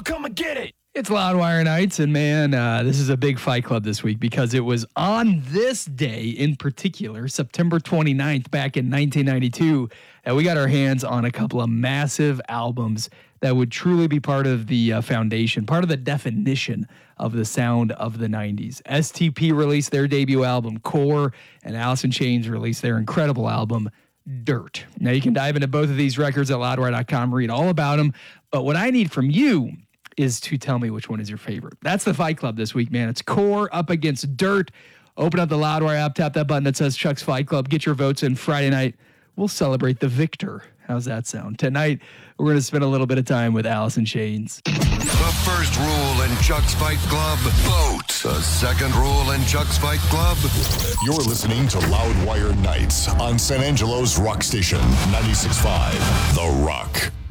come and get it. It's Loudwire Nights, and man, this is a big Fight Club this week because it was on this day in particular, September 29th, back in 1992, that we got our hands on a couple of massive albums that would truly be part of the foundation, part of the definition of the sound of the 90s. STP released their debut album, Core, and Alice in Chains released their incredible album, Dirt. Now, you can dive into both of these records at loudwire.com, read all about them, but what I need from you is to tell me which one is your favorite. That's the Fight Club this week, man. It's Core up against Dirt. Open up the Loudwire app, tap that button that says Chuck's Fight Club, get your votes in. Friday night, we'll celebrate the victor. How's that sound? Tonight, we're going to spend a little bit of time with Alice in Chains. The first rule in Chuck's Fight Club, vote. The second rule in Chuck's Fight Club. You're listening to Loudwire Nights on San Angelo's Rock Station, 96.5 The Rock.